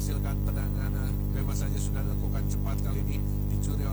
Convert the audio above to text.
menghasilkan tendangan bebas saja sudah dilakukan cepat kali ini, dicuri